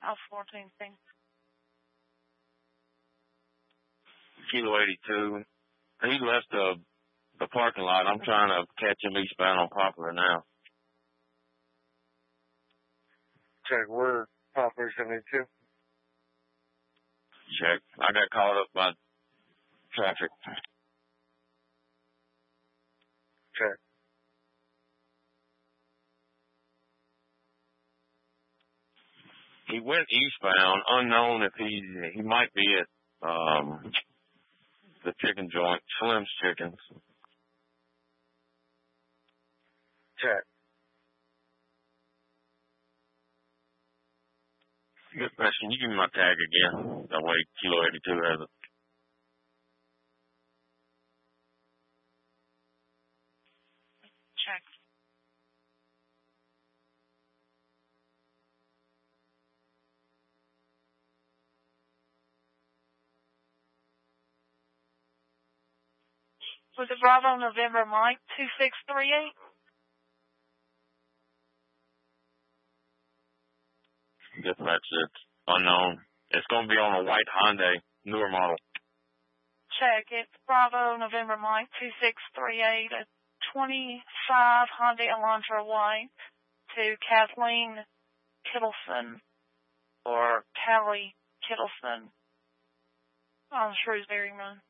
14 thing. Kilo 82. He left the parking lot. I'm trying to catch him eastbound on Poplar now. Check, where Poplar 72? Check. I got caught up by traffic. Check. He went eastbound, unknown if he might be at the chicken joint, Slim's Chickens. Check. Good question. You give me my tag again. That way Kilo 82 has it. Check. Was it Bravo November Mike 2638? Guess that's it. Unknown. It's going to be on a white Hyundai, newer model. Check. It's Bravo November Mike 2638, a 25 Hyundai Elantra White to Kathleen Kittleson or Callie Kittleson on Shrewsbury Run.